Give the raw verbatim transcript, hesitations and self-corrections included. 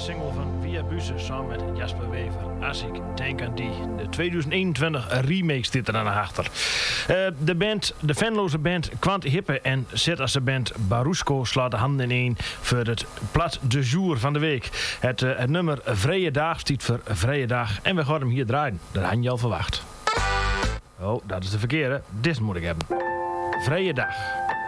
single van Via Buze samen met Jasper Wever. Als ik denk aan die. De tweeduizend eenentwintig remake zit er dan achter. Uh, de band, de fanloze band Quant Hippe en zet als de band Barusko slaat de handen in één voor het plat de jour van de week. Het, uh, het nummer Vrije Dag stiet voor Vrije Dag en we gaan hem hier draaien. Dat had je al verwacht. Oh, dat is de verkeerde. Dit moet ik hebben. Vrije Dag.